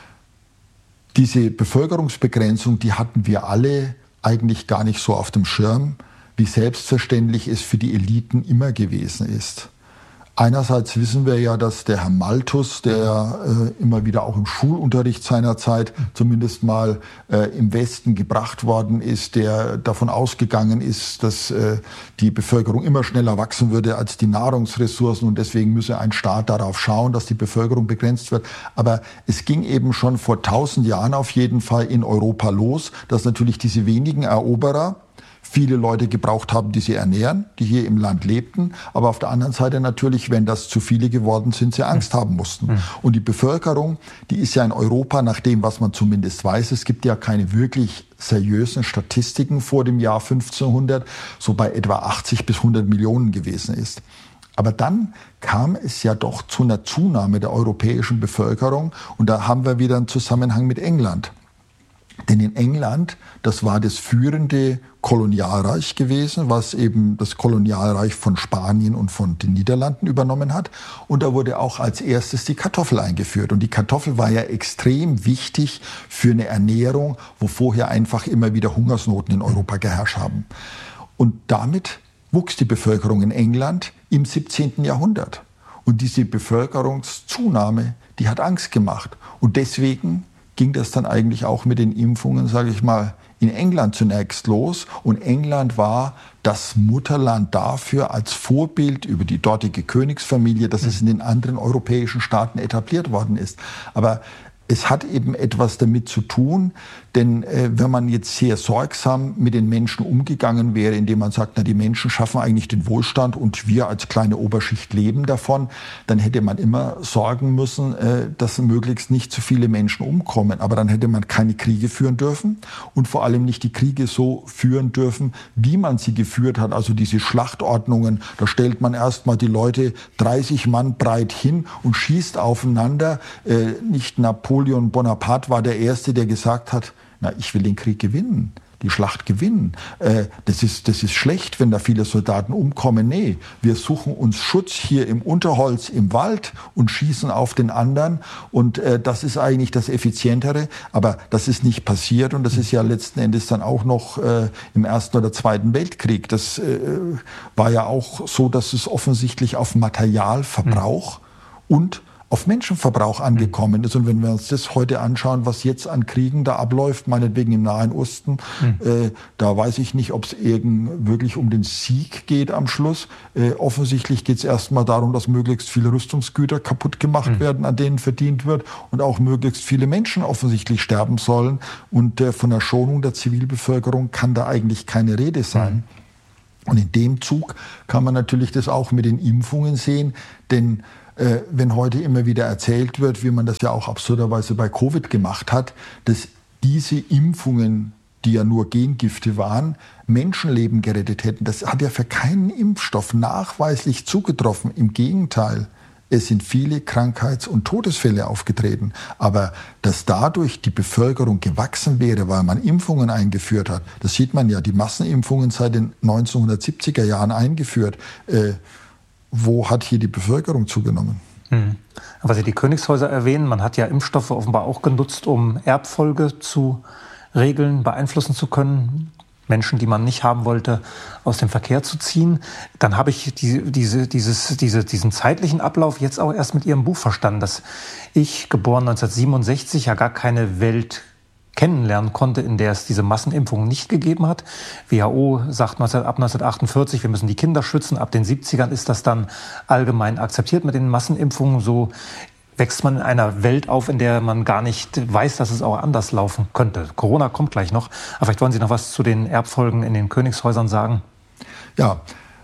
Diese Bevölkerungsbegrenzung, die hatten wir alle eigentlich gar nicht so auf dem Schirm, wie selbstverständlich es für die Eliten immer gewesen ist. Einerseits wissen wir ja, dass der Herr Malthus, der äh, immer wieder auch im Schulunterricht seiner Zeit zumindest mal äh, im Westen gebracht worden ist, der davon ausgegangen ist, dass äh, die Bevölkerung immer schneller wachsen würde als die Nahrungsressourcen und deswegen müsse ein Staat darauf schauen, dass die Bevölkerung begrenzt wird. Aber es ging eben schon vor tausend Jahren auf jeden Fall in Europa los, dass natürlich diese wenigen Eroberer viele Leute gebraucht haben, die sie ernähren, die hier im Land lebten. Aber auf der anderen Seite natürlich, wenn das zu viele geworden sind, sie Angst haben mussten. Mhm. Und die Bevölkerung, die ist ja in Europa, nach dem, was man zumindest weiß, es gibt ja keine wirklich seriösen Statistiken vor dem Jahr fünfzehnhundert, so bei etwa achtzig bis hundert Millionen gewesen ist. Aber dann kam es ja doch zu einer Zunahme der europäischen Bevölkerung. Und da haben wir wieder einen Zusammenhang mit England. Denn in England, das war das führende Kolonialreich gewesen, was eben das Kolonialreich von Spanien und von den Niederlanden übernommen hat. Und da wurde auch als erstes die Kartoffel eingeführt. Und die Kartoffel war ja extrem wichtig für eine Ernährung, wo vorher einfach immer wieder Hungersnoten in Europa geherrscht haben. Und damit wuchs die Bevölkerung in England im siebzehnten Jahrhundert. Und diese Bevölkerungszunahme, die hat Angst gemacht. Und deswegen ging das dann eigentlich auch mit den Impfungen, sage ich mal, in England zunächst los. Und England war das Mutterland dafür als Vorbild über die dortige Königsfamilie, dass es in den anderen europäischen Staaten etabliert worden ist. Aber es hat eben etwas damit zu tun, denn äh, wenn man jetzt sehr sorgsam mit den Menschen umgegangen wäre, indem man sagt, na, die Menschen schaffen eigentlich den Wohlstand und wir als kleine Oberschicht leben davon, dann hätte man immer sorgen müssen, äh, dass möglichst nicht zu viele Menschen umkommen. Aber dann hätte man keine Kriege führen dürfen und vor allem nicht die Kriege so führen dürfen, wie man sie geführt hat. Also diese Schlachtordnungen, da stellt man erstmal die Leute dreißig Mann breit hin und schießt aufeinander. Äh, nicht Napoleon Bonaparte war der Erste, der gesagt hat, na, ich will den Krieg gewinnen, die Schlacht gewinnen. Äh, das ist, das ist schlecht, wenn da viele Soldaten umkommen. Nee, wir suchen uns Schutz hier im Unterholz, im Wald und schießen auf den anderen. Und äh, das ist eigentlich das Effizientere. Aber das ist nicht passiert. Und das ist ja letzten Endes dann auch noch äh, im Ersten oder Zweiten Weltkrieg. Das äh, war ja auch so, dass es offensichtlich auf Materialverbrauch mhm. und auf Menschenverbrauch angekommen ist. Und wenn wir uns das heute anschauen, was jetzt an Kriegen da abläuft, meinetwegen im Nahen Osten, mhm. äh, da weiß ich nicht, ob es wirklich um den Sieg geht am Schluss. Äh, offensichtlich geht es erstmal darum, dass möglichst viele Rüstungsgüter kaputt gemacht mhm. werden, an denen verdient wird und auch möglichst viele Menschen offensichtlich sterben sollen. Und äh, von der Schonung der Zivilbevölkerung kann da eigentlich keine Rede sein. Mhm. Und in dem Zug kann man natürlich das auch mit den Impfungen sehen, denn äh, wenn heute immer wieder erzählt wird, wie man das ja auch absurderweise bei Covid gemacht hat, dass diese Impfungen, die ja nur Gengifte waren, Menschenleben gerettet hätten, das hat ja für keinen Impfstoff nachweislich zugetroffen. Im Gegenteil. Es sind viele Krankheits- und Todesfälle aufgetreten. Aber dass dadurch die Bevölkerung gewachsen wäre, weil man Impfungen eingeführt hat, das sieht man ja, die Massenimpfungen seit den neunzehnhundertsiebziger Jahren eingeführt. Äh, wo hat hier die Bevölkerung zugenommen? Hm. Aber Sie die Königshäuser erwähnen, man hat ja Impfstoffe offenbar auch genutzt, um Erbfolge zu regeln, beeinflussen zu können. Menschen, die man nicht haben wollte, aus dem Verkehr zu ziehen. Dann habe ich die, diese, dieses, diese, diesen zeitlichen Ablauf jetzt auch erst mit Ihrem Buch verstanden, dass ich, geboren neunzehnhundertsiebenundsechzig, ja gar keine Welt kennenlernen konnte, in der es diese Massenimpfungen nicht gegeben hat. W H O sagt ab neunzehnhundertachtundvierzig, wir müssen die Kinder schützen. Ab den siebzigern ist das dann allgemein akzeptiert mit den Massenimpfungen. So wächst man in einer Welt auf, in der man gar nicht weiß, dass es auch anders laufen könnte. Corona kommt gleich noch. Aber vielleicht wollen Sie noch was zu den Erbfolgen in den Königshäusern sagen? Ja,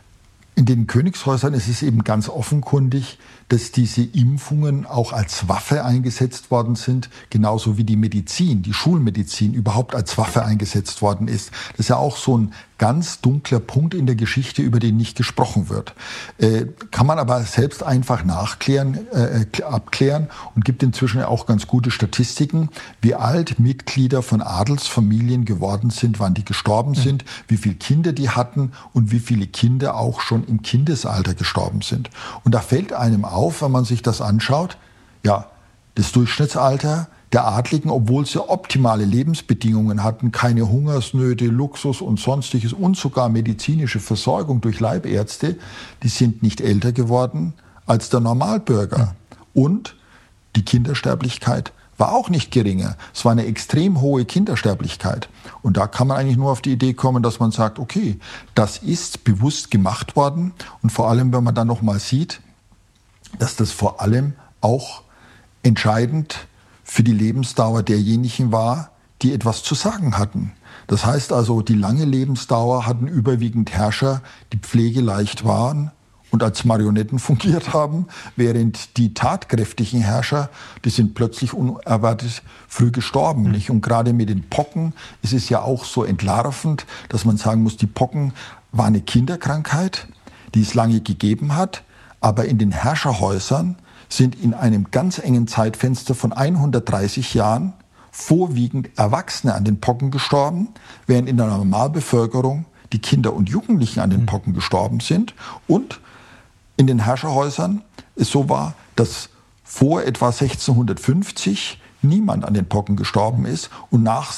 in den Königshäusern ist es eben ganz offenkundig, dass diese Impfungen auch als Waffe eingesetzt worden sind, genauso wie die Medizin, die Schulmedizin überhaupt als Waffe eingesetzt worden ist. Das ist ja auch so ein ganz dunkler Punkt in der Geschichte, über den nicht gesprochen wird. Äh, kann man aber selbst einfach nachklären, äh, abklären und gibt inzwischen auch ganz gute Statistiken, wie alt Mitglieder von Adelsfamilien geworden sind, wann die gestorben mhm. sind, wie viele Kinder die hatten und wie viele Kinder auch schon im Kindesalter gestorben sind. Und da fällt einem auf, wenn man sich das anschaut, ja, das Durchschnittsalter der Adligen, obwohl sie optimale Lebensbedingungen hatten, keine Hungersnöte, Luxus und Sonstiges und sogar medizinische Versorgung durch Leibärzte, die sind nicht älter geworden als der Normalbürger. Und die Kindersterblichkeit war auch nicht geringer. Es war eine extrem hohe Kindersterblichkeit. Und da kann man eigentlich nur auf die Idee kommen, dass man sagt, okay, das ist bewusst gemacht worden. Und vor allem, wenn man dann noch mal sieht, dass das vor allem auch entscheidend für die Lebensdauer derjenigen war, die etwas zu sagen hatten. Das heißt also, die lange Lebensdauer hatten überwiegend Herrscher, die pflegeleicht waren und als Marionetten fungiert haben, während die tatkräftigen Herrscher, die sind plötzlich unerwartet früh gestorben. Mhm. Nicht? Und gerade mit den Pocken ist es ja auch so entlarvend, dass man sagen muss, die Pocken war eine Kinderkrankheit, die es lange gegeben hat, aber in den Herrscherhäusern sind in einem ganz engen Zeitfenster von hundertdreißig Jahren vorwiegend Erwachsene an den Pocken gestorben, während in der Normalbevölkerung die Kinder und Jugendlichen an den Pocken gestorben sind. Und in den Herrscherhäusern es so war, dass vor etwa sechzehnhundertfünfzig niemand an den Pocken gestorben ist und nach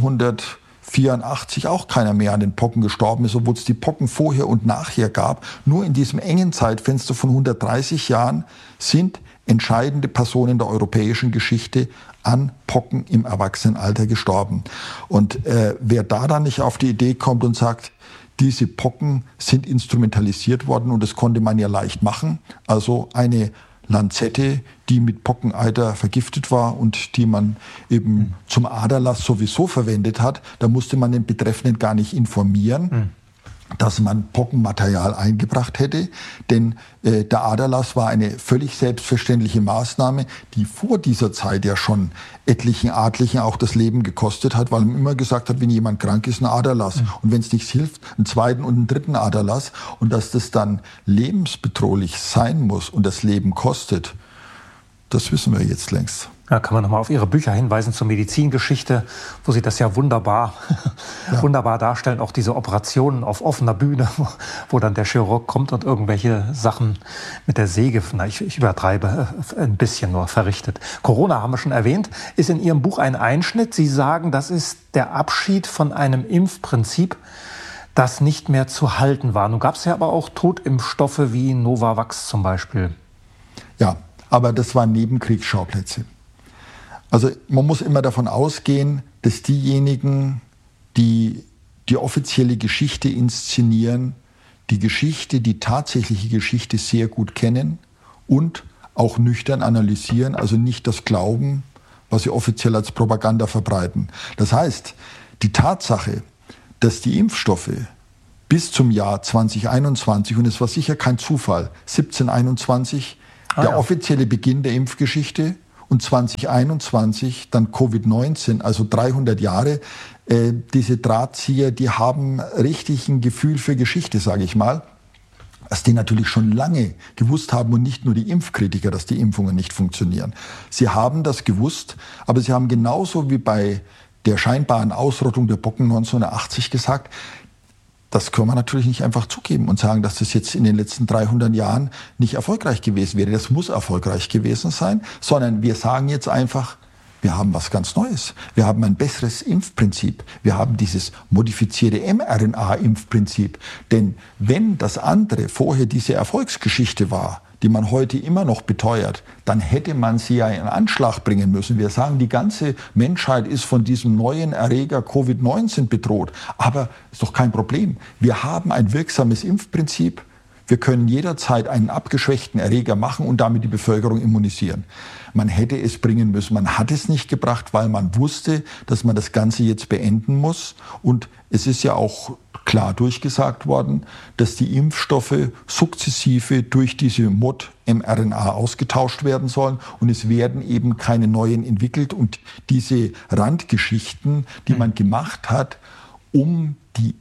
siebzehnhundertvierundachtzig auch keiner mehr an den Pocken gestorben ist, obwohl es die Pocken vorher und nachher gab. Nur in diesem engen Zeitfenster von hundertdreißig Jahren sind entscheidende Personen der europäischen Geschichte an Pocken im Erwachsenenalter gestorben. Und äh, wer da dann nicht auf die Idee kommt und sagt, diese Pocken sind instrumentalisiert worden und das konnte man ja leicht machen, also eine Lanzette, die mit Pockeneiter vergiftet war und die man eben mhm. zum Aderlass sowieso verwendet hat, da musste man den Betreffenden gar nicht informieren, mhm. dass man Pockenmaterial eingebracht hätte, denn äh, der Aderlass war eine völlig selbstverständliche Maßnahme, die vor dieser Zeit ja schon etlichen Adligen auch das Leben gekostet hat, weil man immer gesagt hat, wenn jemand krank ist, ein Aderlass. Mhm. Und wenn es nichts hilft, einen zweiten und einen dritten Aderlass. Und dass das dann lebensbedrohlich sein muss und das Leben kostet, das wissen wir jetzt längst. Da kann man nochmal auf Ihre Bücher hinweisen zur Medizingeschichte, wo Sie das ja wunderbar, ja. wunderbar darstellen. Auch diese Operationen auf offener Bühne, wo, wo dann der Chirurg kommt und irgendwelche Sachen mit der Säge, na, ich, ich übertreibe, ein bisschen nur verrichtet. Corona haben wir schon erwähnt, ist in Ihrem Buch ein Einschnitt. Sie sagen, das ist der Abschied von einem Impfprinzip, das nicht mehr zu halten war. Nun gab es ja aber auch Totimpfstoffe wie Novavax zum Beispiel. Ja. aber das waren Nebenkriegsschauplätze. Also man muss immer davon ausgehen, dass diejenigen, die die offizielle Geschichte inszenieren, die Geschichte, die tatsächliche Geschichte sehr gut kennen und auch nüchtern analysieren, also nicht das glauben, was sie offiziell als Propaganda verbreiten. Das heißt, die Tatsache, dass die Impfstoffe bis zum Jahr zwanzig einundzwanzig, und es war sicher kein Zufall, siebzehn einundzwanzig, ah, der ja. offizielle Beginn der Impfgeschichte, und zwanzig einundzwanzig dann Covid neunzehn, also dreihundert Jahre. Äh, diese Drahtzieher, die haben richtig ein Gefühl für Geschichte, sage ich mal, dass die natürlich schon lange gewusst haben, und nicht nur die Impfkritiker, dass die Impfungen nicht funktionieren. Sie haben das gewusst, aber sie haben genauso wie bei der scheinbaren Ausrottung der Pocken neunzehnhundertachtzig gesagt, das können wir natürlich nicht einfach zugeben und sagen, dass das jetzt in den letzten dreihundert Jahren nicht erfolgreich gewesen wäre. Das muss erfolgreich gewesen sein, sondern wir sagen jetzt einfach, wir haben was ganz Neues. Wir haben ein besseres Impfprinzip. Wir haben dieses modifizierte mRNA-Impfprinzip. Denn wenn das andere vorher diese Erfolgsgeschichte war, die man heute immer noch beteuert, dann hätte man sie ja in Anschlag bringen müssen. Wir sagen, die ganze Menschheit ist von diesem neuen Erreger Covid neunzehn bedroht. Aber ist doch kein Problem. Wir haben ein wirksames Impfprinzip. Wir können jederzeit einen abgeschwächten Erreger machen und damit die Bevölkerung immunisieren. Man hätte es bringen müssen. Man hat es nicht gebracht, weil man wusste, dass man das Ganze jetzt beenden muss. Und es ist ja auch klar durchgesagt worden, dass die Impfstoffe sukzessive durch diese Mod-mRNA ausgetauscht werden sollen. Und es werden eben keine neuen entwickelt. Und diese Randgeschichten, die man gemacht hat, um die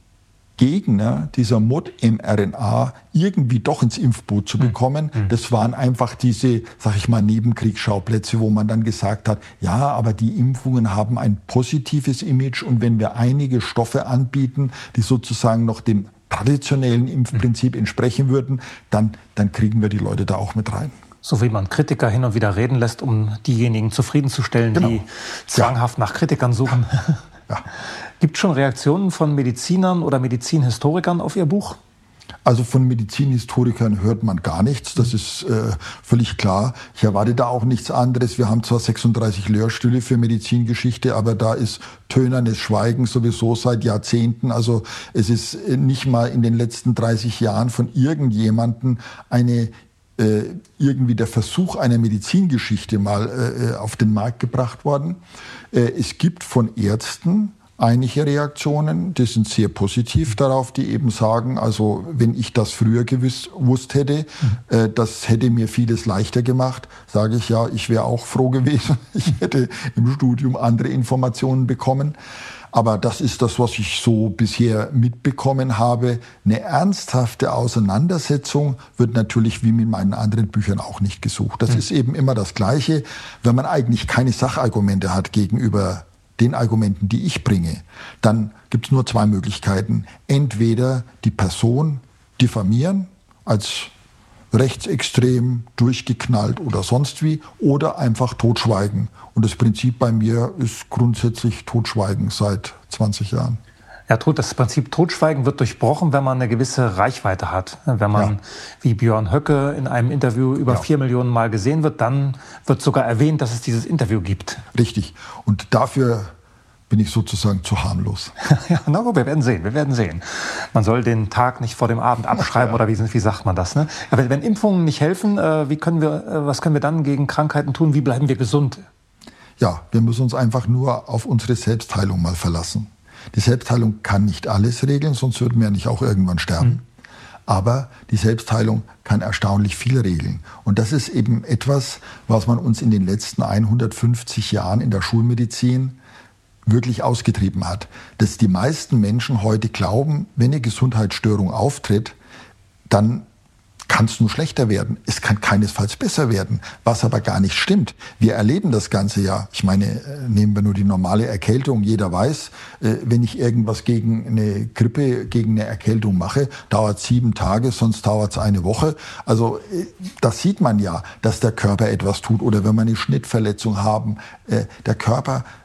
Gegner dieser Mod-mRNA irgendwie doch ins Impfboot zu bekommen. Mhm. Das waren einfach diese, sag ich mal, Nebenkriegsschauplätze, wo man dann gesagt hat, ja, aber die Impfungen haben ein positives Image, und wenn wir einige Stoffe anbieten, die sozusagen noch dem traditionellen Impfprinzip entsprechen würden, dann, dann kriegen wir die Leute da auch mit rein. So wie man Kritiker hin und wieder reden lässt, um diejenigen zufriedenzustellen, genau. die zwanghaft ja. nach Kritikern suchen. Ja. Ja. Gibt es schon Reaktionen von Medizinern oder Medizinhistorikern auf Ihr Buch? Also von Medizinhistorikern hört man gar nichts, das ist äh, völlig klar. Ich erwarte da auch nichts anderes. Wir haben zwar sechsunddreißig Lehrstühle für Medizingeschichte, aber da ist tönernes Schweigen sowieso seit Jahrzehnten. Also es ist nicht mal in den letzten dreißig Jahren von irgendjemandem eine äh, irgendwie der Versuch einer Medizingeschichte mal äh, auf den Markt gebracht worden. Äh, es gibt von Ärzten einige Reaktionen, die sind sehr positiv darauf, die eben sagen, also wenn ich das früher gewiss, gewusst hätte, mhm. äh, das hätte mir vieles leichter gemacht, sage ich ja, ich wäre auch froh gewesen, ich hätte im Studium andere Informationen bekommen. Aber das ist das, was ich so bisher mitbekommen habe. Eine ernsthafte Auseinandersetzung wird natürlich wie mit meinen anderen Büchern auch nicht gesucht. Das mhm. ist eben immer das Gleiche, wenn man eigentlich keine Sachargumente hat gegenüber den Argumenten, die ich bringe, dann gibt es nur zwei Möglichkeiten. Entweder die Person diffamieren als rechtsextrem, durchgeknallt oder sonst wie, oder einfach totschweigen. Und das Prinzip bei mir ist grundsätzlich Totschweigen seit zwanzig Jahren. Ja, das Prinzip Totschweigen wird durchbrochen, wenn man eine gewisse Reichweite hat. Wenn man, ja. wie Björn Höcke, in einem Interview über ja. vier Millionen Mal gesehen wird, dann wird sogar erwähnt, dass es dieses Interview gibt. Richtig. Und dafür bin ich sozusagen zu harmlos. Ja, na gut, wir werden sehen, wir werden sehen. Man soll den Tag nicht vor dem Abend abschreiben, ja. oder wie, wie sagt man das? Ne? Aber wenn Impfungen nicht helfen, wie können wir, was können wir dann gegen Krankheiten tun? Wie bleiben wir gesund? Ja, wir müssen uns einfach nur auf unsere Selbstheilung mal verlassen. Die Selbstheilung kann nicht alles regeln, sonst würden wir ja nicht auch irgendwann sterben. Mhm. Aber die Selbstheilung kann erstaunlich viel regeln. Und das ist eben etwas, was man uns in den letzten hundertfünfzig Jahren in der Schulmedizin wirklich ausgetrieben hat. Dass die meisten Menschen heute glauben, wenn eine Gesundheitsstörung auftritt, dann kann es nur schlechter werden. Es kann keinesfalls besser werden, was aber gar nicht stimmt. Wir erleben das Ganze ja. Ich meine, nehmen wir nur die normale Erkältung. Jeder weiß, wenn ich irgendwas gegen eine Grippe, gegen eine Erkältung mache, dauert es sieben Tage, sonst dauert es eine Woche. Also das sieht man ja, dass der Körper etwas tut. Oder wenn wir eine Schnittverletzung haben, der Körper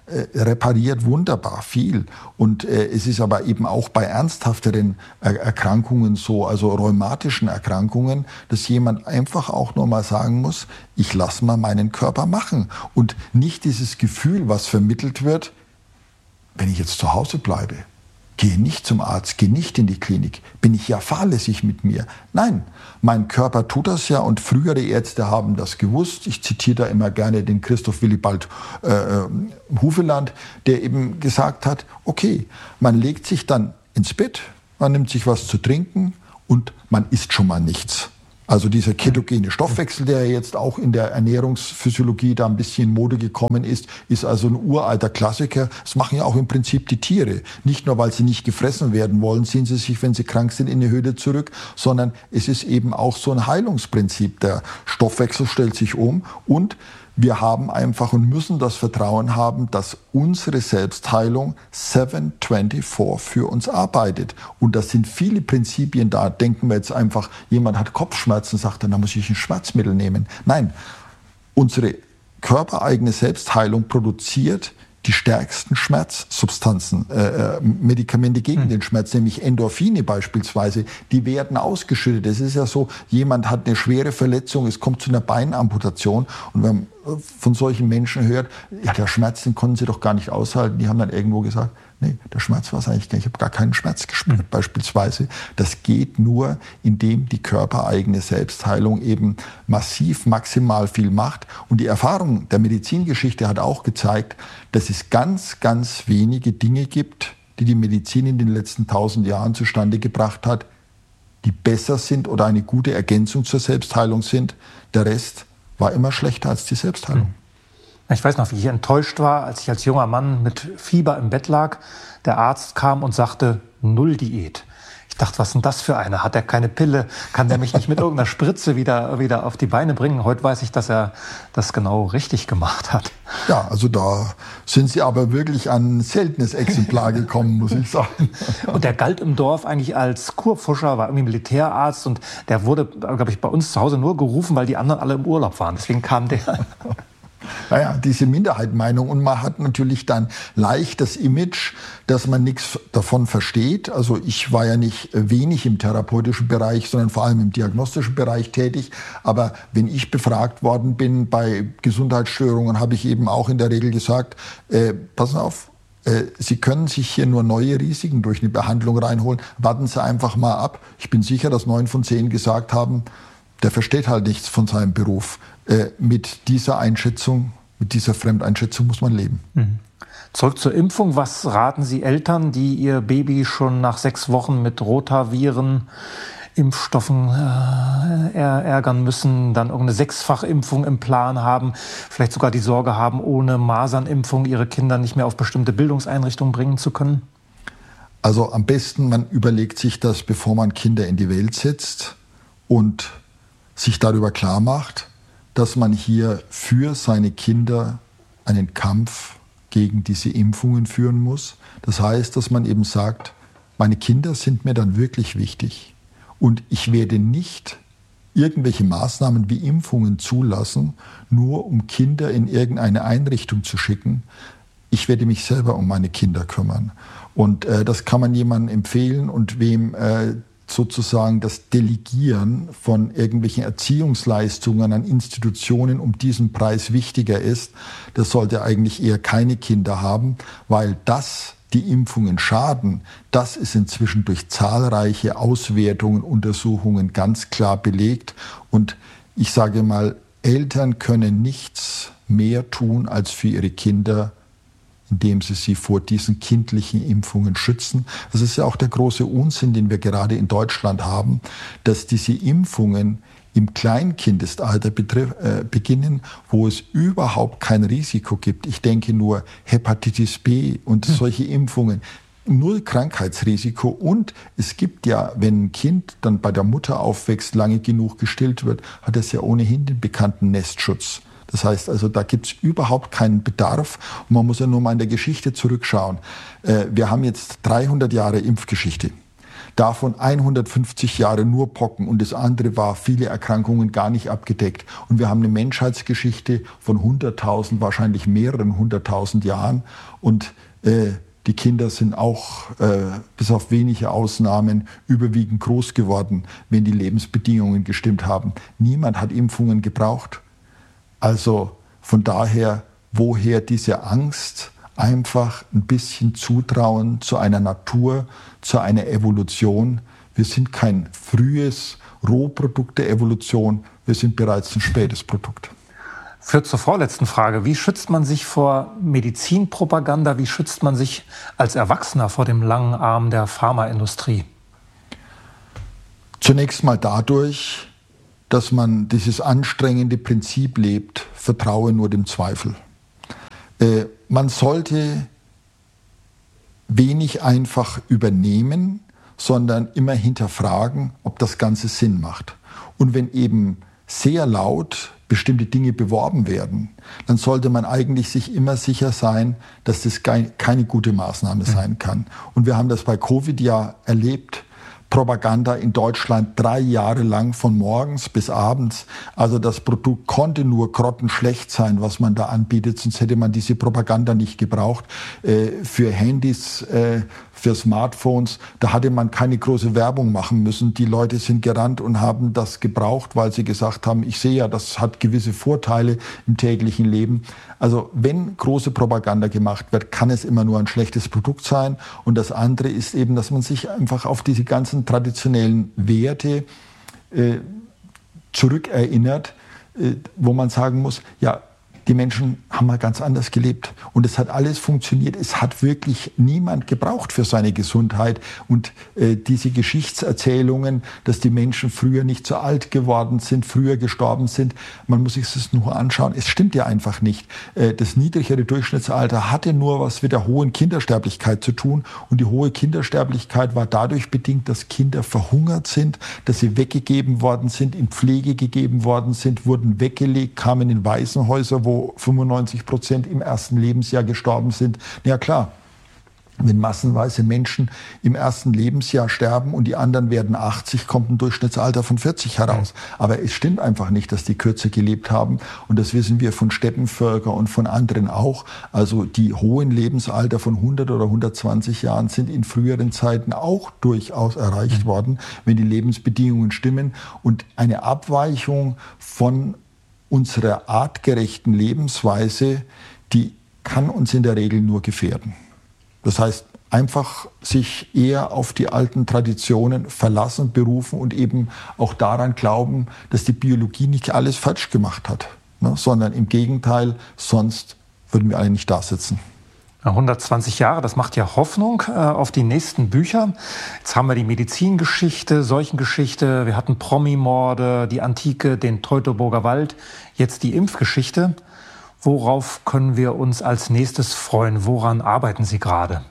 äh, repariert wunderbar viel. Und äh, es ist aber eben auch bei ernsthafteren er- Erkrankungen so, also rheumatischen Erkrankungen, dass jemand einfach auch nur mal sagen muss, ich lasse mal meinen Körper machen. Und nicht dieses Gefühl, was vermittelt wird, wenn ich jetzt zu Hause bleibe, gehe nicht zum Arzt, gehe nicht in die Klinik, bin ich ja fahrlässig mit mir. Nein, mein Körper tut das ja und frühere Ärzte haben das gewusst. Ich zitiere da immer gerne den Christoph Willibald äh, Hufeland, der eben gesagt hat, okay, man legt sich dann ins Bett, man nimmt sich was zu trinken und man isst schon mal nichts. Also dieser ketogene Stoffwechsel, der jetzt auch in der Ernährungsphysiologie da ein bisschen in Mode gekommen ist, ist also ein uralter Klassiker. Das machen ja auch im Prinzip die Tiere. Nicht nur, weil sie nicht gefressen werden wollen, ziehen sie sich, wenn sie krank sind, in die Höhle zurück, sondern es ist eben auch so ein Heilungsprinzip. Der Stoffwechsel stellt sich um und wir haben einfach und müssen das Vertrauen haben, dass unsere Selbstheilung sieben vierundzwanzig für uns arbeitet. Und das sind viele Prinzipien da. Denken wir jetzt einfach, jemand hat Kopfschmerzen, sagt dann, da muss ich ein Schmerzmittel nehmen. Nein, unsere körpereigene Selbstheilung produziert die stärksten Schmerzsubstanzen, äh, Medikamente gegen mhm. den Schmerz, nämlich Endorphine beispielsweise, die werden ausgeschüttet. Es ist ja so, jemand hat eine schwere Verletzung, es kommt zu einer Beinamputation und wenn man von solchen Menschen hört, ja, der Schmerz, den konnten sie doch gar nicht aushalten. Die haben dann irgendwo gesagt, nee, der Schmerz war es eigentlich gar nicht. Ich habe gar keinen Schmerz gespürt mhm. beispielsweise. Das geht nur, indem die körpereigene Selbstheilung eben massiv, maximal viel macht. Und die Erfahrung der Medizingeschichte hat auch gezeigt, dass es ganz, ganz wenige Dinge gibt, die die Medizin in den letzten tausend Jahren zustande gebracht hat, die besser sind oder eine gute Ergänzung zur Selbstheilung sind. Der Rest war immer schlechter als die Selbstheilung. Mhm. Ich weiß noch, wie ich enttäuscht war, als ich als junger Mann mit Fieber im Bett lag. Der Arzt kam und sagte, null Diät. Ich dachte, was ist denn das für eine? Hat er keine Pille? Kann der mich nicht mit irgendeiner Spritze wieder, wieder auf die Beine bringen? Heute weiß ich, dass er das genau richtig gemacht hat. Ja, also da sind Sie aber wirklich an ein seltenes Exemplar gekommen, muss ich sagen. Und der galt im Dorf eigentlich als Kurpfuscher, war irgendwie Militärarzt und der wurde, glaube ich, bei uns zu Hause nur gerufen, weil die anderen alle im Urlaub waren. Deswegen kam der. Naja, diese Minderheitenmeinung und man hat natürlich dann leicht das Image, dass man nichts davon versteht. Also ich war ja nicht wenig im therapeutischen Bereich, sondern vor allem im diagnostischen Bereich tätig. Aber wenn ich befragt worden bin bei Gesundheitsstörungen, habe ich eben auch in der Regel gesagt, äh, passen auf, äh, Sie können sich hier nur neue Risiken durch eine Behandlung reinholen. Warten Sie einfach mal ab. Ich bin sicher, dass neun von zehn gesagt haben, der versteht halt nichts von seinem Beruf. Äh, mit dieser Einschätzung, mit dieser Fremdeinschätzung muss man leben. Mhm. Zurück zur Impfung. Was raten Sie Eltern, die ihr Baby schon nach sechs Wochen mit Rotaviren, Impfstoffen äh, ärgern müssen, dann irgendeine Sechsfachimpfung im Plan haben, vielleicht sogar die Sorge haben, ohne Masernimpfung ihre Kinder nicht mehr auf bestimmte Bildungseinrichtungen bringen zu können? Also am besten, man überlegt sich das, bevor man Kinder in die Welt setzt und sich darüber klar macht, dass man hier für seine Kinder einen Kampf gegen diese Impfungen führen muss. Das heißt, dass man eben sagt, meine Kinder sind mir dann wirklich wichtig und ich werde nicht irgendwelche Maßnahmen wie Impfungen zulassen, nur um Kinder in irgendeine Einrichtung zu schicken. Ich werde mich selber um meine Kinder kümmern. Und äh, das kann man jemandem empfehlen und wem äh, sozusagen das Delegieren von irgendwelchen Erziehungsleistungen an Institutionen um diesen Preis wichtiger ist, das sollte eigentlich eher keine Kinder haben, weil das die Impfungen schaden, das ist inzwischen durch zahlreiche Auswertungen, Untersuchungen ganz klar belegt. Und ich sage mal, Eltern können nichts mehr tun, als für ihre Kinder, indem sie sie vor diesen kindlichen Impfungen schützen. Das ist ja auch der große Unsinn, den wir gerade in Deutschland haben, dass diese Impfungen im Kleinkindesalter betrif- äh, beginnen, wo es überhaupt kein Risiko gibt. Ich denke nur Hepatitis B und hm. solche Impfungen. Null Krankheitsrisiko und es gibt ja, wenn ein Kind dann bei der Mutter aufwächst, lange genug gestillt wird, hat es ja ohnehin den bekannten Nestschutz. Das heißt also, da gibt es überhaupt keinen Bedarf. Und man muss ja nur mal in der Geschichte zurückschauen. Äh, wir haben jetzt dreihundert Jahre Impfgeschichte. Davon hundertfünfzig Jahre nur Pocken und das andere war viele Erkrankungen gar nicht abgedeckt. Und wir haben eine Menschheitsgeschichte von hunderttausend, wahrscheinlich mehreren hunderttausend Jahren und äh, die Kinder sind auch, äh, bis auf wenige Ausnahmen, überwiegend groß geworden, wenn die Lebensbedingungen gestimmt haben. Niemand hat Impfungen gebraucht. Also von daher, woher diese Angst? Einfach ein bisschen Zutrauen zu einer Natur, zu einer Evolution. Wir sind kein frühes Rohprodukt der Evolution, wir sind bereits ein spätes Produkt. Führt zur vorletzten Frage. Wie schützt man sich vor Medizinpropaganda? Wie schützt man sich als Erwachsener vor dem langen Arm der Pharmaindustrie? Zunächst mal dadurch, dass man dieses anstrengende Prinzip lebt, vertraue nur dem Zweifel. Äh, man sollte wenig einfach übernehmen, sondern immer hinterfragen, ob das Ganze Sinn macht. Und wenn eben sehr laut bestimmte Dinge beworben werden, dann sollte man eigentlich sich immer sicher sein, dass das keine gute Maßnahme sein kann. Und wir haben das bei Covid ja erlebt. Propaganda in Deutschland drei Jahre lang von morgens bis abends. Also das Produkt konnte nur grottenschlecht sein, was man da anbietet, sonst hätte man diese Propaganda nicht gebraucht. Äh, für Handys, äh, für Smartphones, da hatte man keine große Werbung machen müssen. Die Leute sind gerannt und haben das gebraucht, weil sie gesagt haben, ich sehe ja, das hat gewisse Vorteile im täglichen Leben. Also wenn große Propaganda gemacht wird, kann es immer nur ein schlechtes Produkt sein. Und das andere ist eben, dass man sich einfach auf diese ganzen traditionellen Werte äh, zurückerinnert, äh, wo man sagen muss, ja, die Menschen haben mal ganz anders gelebt und es hat alles funktioniert. Es hat wirklich niemand gebraucht für seine Gesundheit. Und äh, diese Geschichtserzählungen, dass die Menschen früher nicht so alt geworden sind, früher gestorben sind, man muss sich das nur anschauen. Es stimmt ja einfach nicht. Äh, das niedrigere Durchschnittsalter hatte nur was mit der hohen Kindersterblichkeit zu tun. Und die hohe Kindersterblichkeit war dadurch bedingt, dass Kinder verhungert sind, dass sie weggegeben worden sind, in Pflege gegeben worden sind, wurden weggelegt, kamen in Waisenhäuser, wo fünfundneunzig Prozent im ersten Lebensjahr gestorben sind. Ja klar, wenn massenweise Menschen im ersten Lebensjahr sterben und die anderen werden achtzig, kommt ein Durchschnittsalter von vierzig heraus. Aber es stimmt einfach nicht, dass die kürzer gelebt haben. Und das wissen wir von Steppenvölker und von anderen auch. Also die hohen Lebensalter von hundert oder hundertzwanzig Jahren sind in früheren Zeiten auch durchaus erreicht worden, wenn die Lebensbedingungen stimmen. Und eine Abweichung von unserer artgerechten Lebensweise, die kann uns in der Regel nur gefährden. Das heißt, einfach sich eher auf die alten Traditionen verlassen, berufen und eben auch daran glauben, dass die Biologie nicht alles falsch gemacht hat, ne? Sondern im Gegenteil, sonst würden wir alle nicht da sitzen. hundertzwanzig Jahre, das macht ja Hoffnung äh, auf die nächsten Bücher. Jetzt haben wir die Medizingeschichte, Seuchengeschichte, wir hatten Promi-Morde, die Antike, den Teutoburger Wald, jetzt die Impfgeschichte. Worauf können wir uns als nächstes freuen? Woran arbeiten Sie gerade?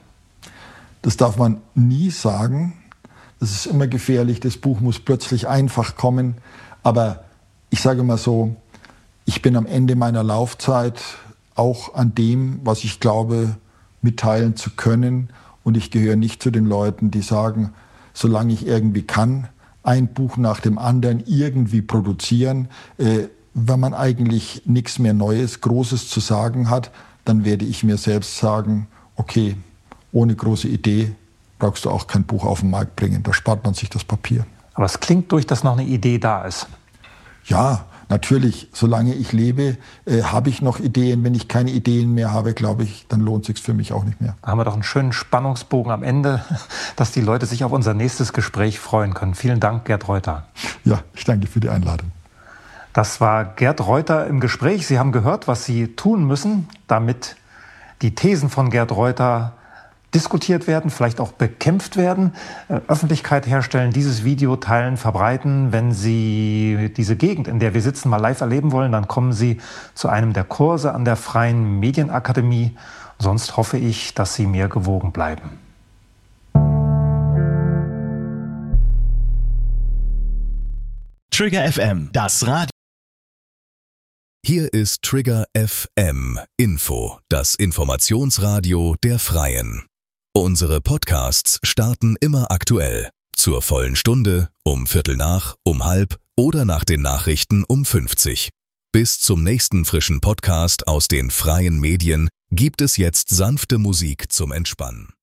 Das darf man nie sagen. Das ist immer gefährlich. Das Buch muss plötzlich einfach kommen. Aber ich sage mal so, ich bin am Ende meiner Laufzeit auch an dem, was ich glaube, mitteilen zu können. Und ich gehöre nicht zu den Leuten, die sagen, solange ich irgendwie kann, ein Buch nach dem anderen irgendwie produzieren. Äh, wenn man eigentlich nichts mehr Neues, Großes zu sagen hat, dann werde ich mir selbst sagen, okay, ohne große Idee brauchst du auch kein Buch auf den Markt bringen. Da spart man sich das Papier. Aber es klingt durch, dass noch eine Idee da ist. Ja, natürlich, solange ich lebe, äh, habe ich noch Ideen. Wenn ich keine Ideen mehr habe, glaube ich, dann lohnt es sich für mich auch nicht mehr. Da haben wir doch einen schönen Spannungsbogen am Ende, dass die Leute sich auf unser nächstes Gespräch freuen können. Vielen Dank, Gerd Reuter. Ja, ich danke für die Einladung. Das war Gerd Reuter im Gespräch. Sie haben gehört, was Sie tun müssen, damit die Thesen von Gerd Reuter diskutiert werden, vielleicht auch bekämpft werden, äh, Öffentlichkeit herstellen, dieses Video teilen, verbreiten. Wenn Sie diese Gegend, in der wir sitzen, mal live erleben wollen, dann kommen Sie zu einem der Kurse an der Freien Medienakademie. Sonst hoffe ich, dass Sie mir gewogen bleiben. Trigger F M, das Radio. Hier ist Trigger F M Info, das Informationsradio der Freien. Unsere Podcasts starten immer aktuell. Zur vollen Stunde, um Viertel nach, um halb oder nach den Nachrichten um fünfzig. Bis zum nächsten frischen Podcast aus den freien Medien gibt es jetzt sanfte Musik zum Entspannen.